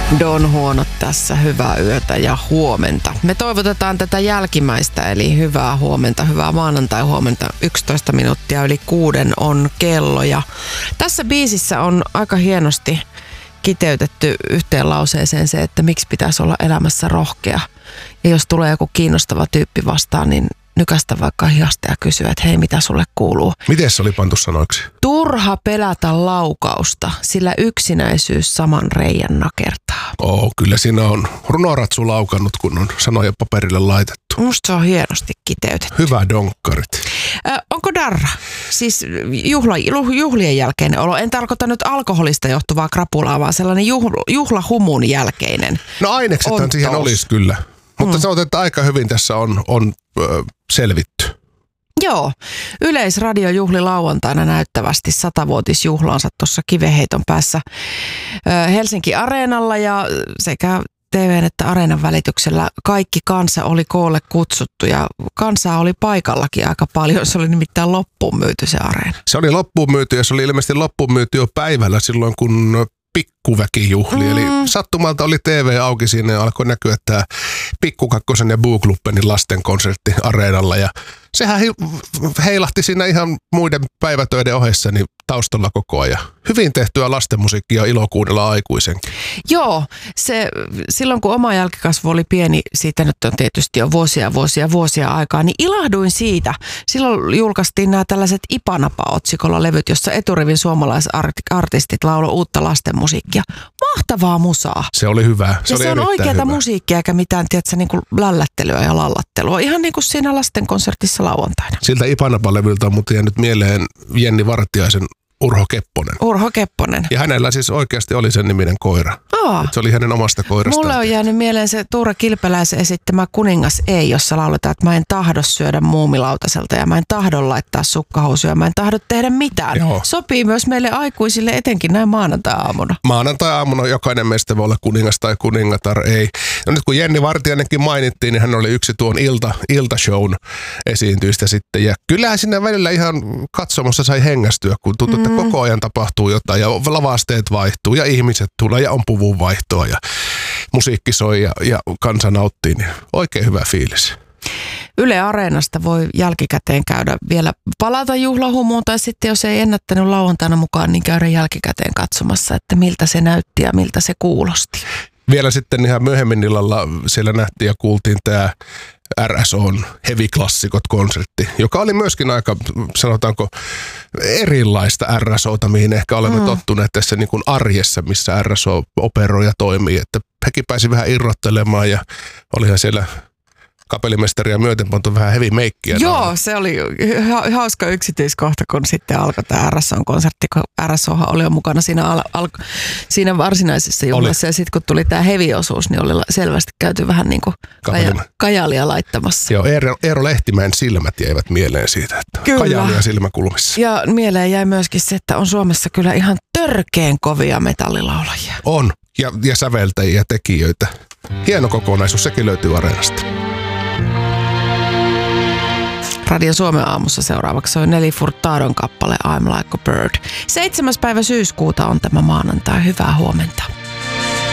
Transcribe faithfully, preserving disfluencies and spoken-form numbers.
Don Huonot tässä, hyvää yötä ja huomenta. Me toivotetaan tätä jälkimmäistä, eli hyvää huomenta, hyvää maanantai huomenta. yksitoista minuuttia yli kuuden on kello ja tässä biisissä on aika hienosti kiteytetty yhteen lauseeseen se, että miksi pitäisi olla elämässä rohkea. Ja jos tulee joku kiinnostava tyyppi vastaan, niin nykästä vaikka hihasta ja kysyä, että hei, mitä sulle kuuluu. Miten se oli pantu sanoiksi? Turha pelätä laukausta, sillä yksinäisyys saman reijän nakertaa. Oo, kyllä siinä on runoratsu laukannut, kun on sanoja paperille laitettu. Musta se on hienosti kiteytetty. Hyvä donkkarit. Ö, onko darra? Siis juhla, juhlien jälkeinen olo. En tarkoita nyt alkoholista johtuvaa krapulaa, vaan sellainen juhla, juhlahumun jälkeinen. No aineksethan siihen olisi kyllä. Mutta mm. sanotaan, että aika hyvin tässä on, on ö, selvitty. Joo. Yleisradio juhli lauantaina näyttävästi satavuotisjuhlaansa tuossa Kivenheiton päässä ö, Helsinki Areenalla ja sekä T V:n että Areenan välityksellä kaikki kansa oli koolle kutsuttu ja kansaa oli paikallakin aika paljon. Se oli nimittäin loppuun myyty se areena. Se oli loppuun myyty ja se oli ilmeisesti loppuun myyty jo päivällä silloin, kun pikkuväkijuhli. Mm. Eli sattumalta oli T V auki siinä ja alkoi näkyä tämä Pikkukakkosen ja Bookluppenin lasten konsertti Areenalla. Ja sehän heilahti siinä ihan muiden päivätöiden ohessa niin taustalla koko ajan. Hyvin tehtyä lastenmusiikkia ilo kuunnella aikuisenkin. Joo, se, silloin kun oma jälkikasvu oli pieni, siitä nyt on tietysti jo vuosia, vuosia, vuosia aikaa, niin ilahduin siitä. Silloin julkaistiin nämä tällaiset Ipanapa-otsikolla levyt, jossa eturivin suomalaisartistit lauloi uutta lastenmusiikkia. Mahtavaa musaa. Se oli hyvä. Se ja oli se on oikeata hyvä. musiikkia eikä mitään, tiedätkö, niin kuin lällättelyä ja lallattelua. Ihan niin kuin siinä lastenkonsertissa lauantaina. Siltä Ipanapa-levyltä on muuten jäänyt mieleen Jenni Vartiaisen Urho Kepponen. Urho Kepponen. Ja hänellä siis oikeasti oli sen niminen koira. Aa. Se oli hänen omasta koirastaan. Mulle on jäänyt mieleen se Tuura Kilpeläisen esittämä Kuningas ei, jossa lauletaan, että mä en tahdo syödä muumilautaselta ja mä en tahdo laittaa sukkahousuja, mä en tahdo tehdä mitään. Joo. Sopii myös meille aikuisille, etenkin näin maanantai-aamuna. Maanantai-aamuna jokainen meistä voi olla kuningas tai kuningatar, ei. No nyt kun Jenni Vartiainenkin mainittiin, niin hän oli yksi tuon ilta, iltashown esiintyistä sitten. Ja kyllähän siinä välillä ihan katsomassa sai hengästyä, kun tuntuu, että mm. koko ajan tapahtuu jotain ja lavasteet vaihtuu ja ihmiset tulee ja on puvun vaihtoa ja musiikki soi ja, ja kansa nauttii, niin oikein hyvä fiilis. Yle Areenasta voi jälkikäteen käydä vielä palata juhlahumuun tai sitten jos ei ennättänyt lauantaina mukaan, niin käydä jälkikäteen katsomassa, että miltä se näytti ja miltä se kuulosti. Vielä sitten ihan myöhemmin illalla siellä nähtiin ja kuultiin tämä R S O:n Heavy-klassikot-konsertti, joka oli myöskin aika, sanotaanko, erilaista R S O:ta, mihin ehkä olemme mm. tottuneet tässä niin kuin arjessa, missä R S O operoi ja toimii. Että hekin pääsi vähän irrottelemaan ja olihan siellä kapellimestaria myöten pantu vähän heavy meikkiä. Joo, noin. Se oli ha- hauska yksityiskohta, kun sitten alkoi tämä R S O:n-konsertti, kun R S O:han oli jo mukana siinä, al- al- siinä varsinaisessa juhlassa. Ja sitten kun tuli tämä heavy-osuus, niin oli selvästi käyty vähän niin kuin kaja- kajalia laittamassa. Joo, Eero, Eero Lehtimäen silmät jäivät mieleen siitä, että kyllä. Kajalia silmäkulmissa. Ja mieleen jäi myöskin se, että on Suomessa kyllä ihan törkeen kovia metallilaulajia. On, ja, ja säveltäjiä ja tekijöitä. Hieno kokonaisuus, sekin löytyy Areenasta. Radio Suomen aamussa seuraavaksi on Nelly Furtadon kappale I'm Like a Bird. seitsemäs päivä syyskuuta on tämä maanantai. Hyvää huomenta.